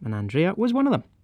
and Andrea was one of them.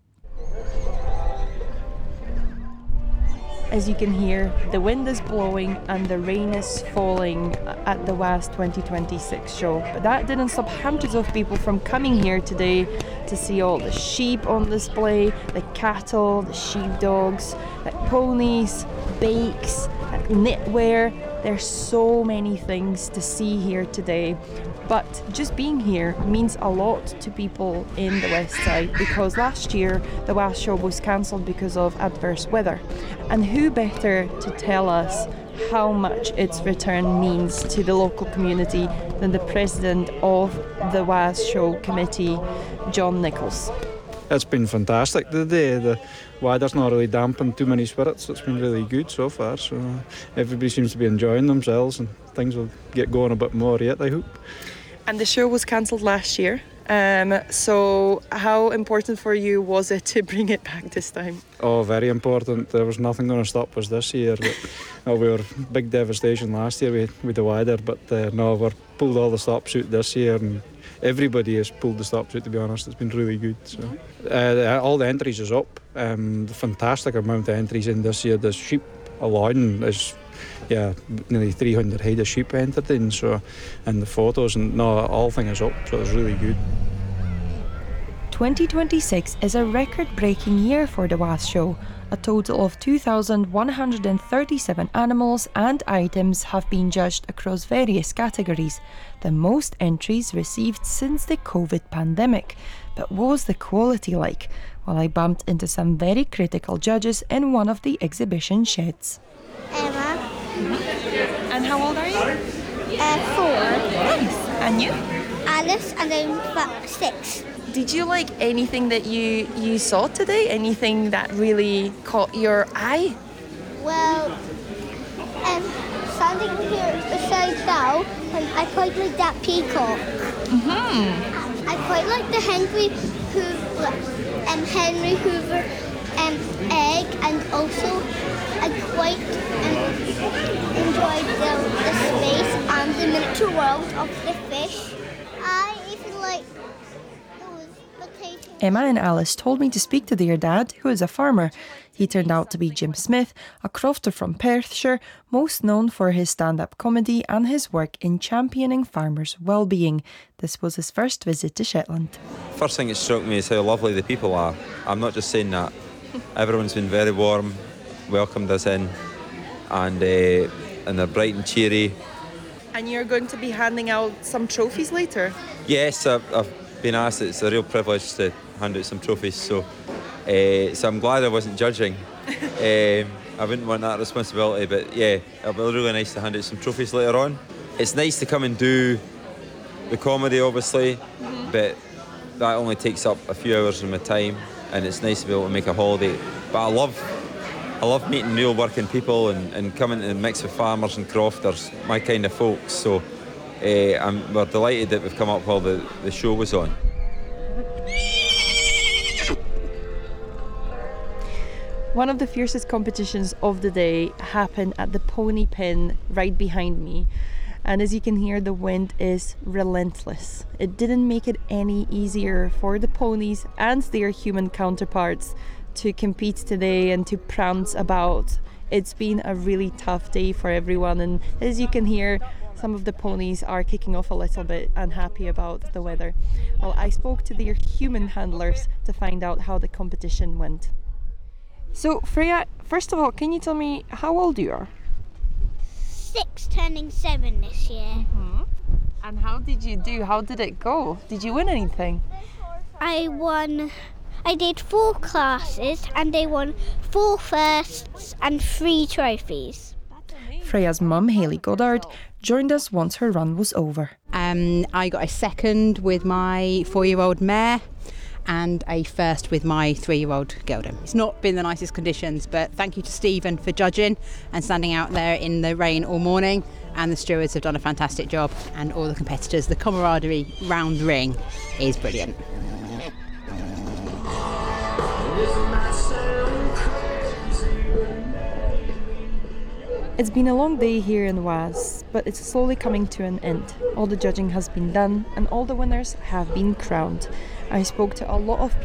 As you can hear, the wind is blowing and the rain is falling at the WAS 2026 show. But that didn't stop hundreds of people from coming here today to see all the sheep on display, the cattle, the sheepdogs, the ponies, bakes, knitwear. There's so many things to see here today. But just being here means a lot to people in the West Side, because last year the WAS show was cancelled because of adverse weather. And who better to tell us how much its return means to the local community than the president of the WAS show committee, John Nichols. It's been fantastic today. The weather's not really dampened too many spirits. It's been really good so far. So everybody seems to be enjoying themselves, and things will get going a bit more yet, I hope. And the show was cancelled last year. So how important for you was it to bring it back this time? Oh, very important. There was nothing going to stop us this year. But, we were big devastation last year with the weather, but no, we've pulled all the stops out this year, and everybody has pulled the stops out, to be honest. It's been really good. So all the entries is up. The fantastic amount of entries in this year. The sheep alone is nearly 300 head of sheep entered in, so, and the photos and no, all thing is up, so it's really good. 2026 is a record-breaking year for the WAS show. A total of 2,137 animals and items have been judged across various categories, the most entries received since the COVID pandemic. But what was the quality like? Well, I bumped into some very critical judges in one of the exhibition sheds. Emma. And how old are you? 4. Nice. And you? Alice, and I'm 6. Did you like anything that you saw today? Anything that really caught your eye? Well, standing here beside now, and I quite like that peacock. I quite like the Henry Hoover egg, and also I quite enjoyed the space and the miniature world of the fish. I even like those potatoes. Emma and Alice told me to speak to their dad, who is a farmer. He turned out to be Jim Smith, a crofter from Perthshire, most known for his stand-up comedy and his work in championing farmers' well-being. This was his first visit to Shetland. First thing that struck me is how lovely the people are. I'm not just saying that. Everyone's been very warm, welcomed us in, and they're bright and cheery. And you're going to be handing out some trophies later? Yes, I've been asked. It's a real privilege to hand out some trophies, so I'm glad I wasn't judging. I wouldn't want that responsibility, but yeah, it'll be really nice to hand out some trophies later on. It's nice to come and do the comedy, obviously, but that only takes up a few hours of my time, and it's nice to be able to make a holiday. But I love meeting real working people and coming to mix with farmers and crofters, my kind of folks. So we're delighted that we've come up while the show was on. One of the fiercest competitions of the day happened at the pony pen right behind me. And as you can hear, the wind is relentless. It didn't make it any easier for the ponies and their human counterparts to compete today and to prance about. It's been a really tough day for everyone, and as you can hear, some of the ponies are kicking off a little bit unhappy about the weather. Well, I spoke to their human handlers to find out how the competition went. So Freya, first of all, can you tell me how old you are? 6, turning 7 this year. And how did you do? How did it go? Did you win anything? I did 4 classes, and I won 4 firsts and 3 trophies. Freya's mum, Hayley Goddard, joined us once her run was over. I got a second with my 4-year-old mare and a first with my 3-year-old gelding. It's not been the nicest conditions, but thank you to Stephen for judging and standing out there in the rain all morning, and the stewards have done a fantastic job, and all the competitors. The camaraderie round the ring is brilliant. It's been a long day here in WAS, but it's slowly coming to an end. All the judging has been done and all the winners have been crowned. I spoke to a lot of